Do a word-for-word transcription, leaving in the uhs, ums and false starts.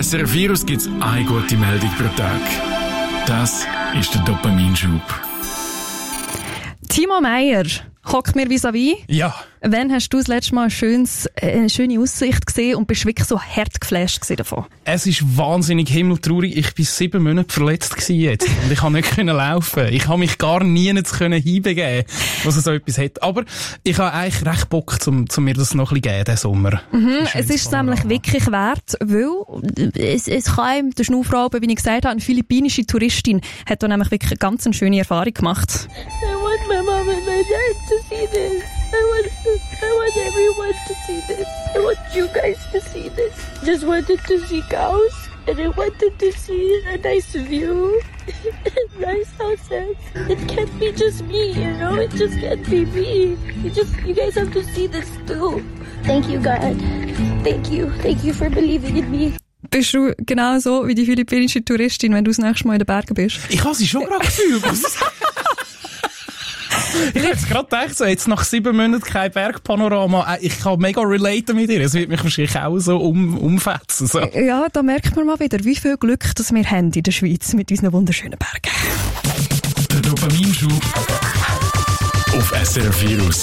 S R F Virus gibt es eine gute Meldung pro Tag. Das ist der Dopaminschub. Timo Meyer hockt mir vis-à-vis. Ja. Wann hast du das letzte Mal ein schönes, eine schöne Aussicht gesehen und bist wirklich so hart geflasht davon? Es ist wahnsinnig himmeltraurig. Ich war sieben Monate verletzt jetzt. Und ich konnte nicht laufen. Ich konnte mich gar nie hinbegeben, was es so etwas hat. Aber ich habe eigentlich recht Bock, um, um mir das noch ein bisschen geben, diesen Sommer. Mhm, es ist nämlich wirklich wert, weil es, es kann der Schnaufrauben, wie ich gesagt habe, eine philippinische Touristin hat da nämlich wirklich eine ganz schöne Erfahrung gemacht. I want my mom and my dad to see this. I want, I want everyone to see this. I want you guys to see this. Just wanted to see cows, and I wanted to see a nice view, nice houses. It can't be just me, you know. It just can't be me. You just, you guys have to see this too. Thank you, God. Thank you. Thank you for believing in me. Bist du genau so wie die philippinische Touristin, wenn du das nächste Mal in den Bergen bist? Ich habe sie schon gerade gefühlt. Ich hätte gerade gedacht, so, jetzt nach sieben Monaten kein Bergpanorama. Ich kann mega relaten mit dir. Es wird mich wahrscheinlich auch so um, umfetzen. So. Ja, da merkt man mal wieder, wie viel Glück das wir haben in der Schweiz mit unseren wunderschönen Bergen. Der Dopaminschub auf S R F Virus.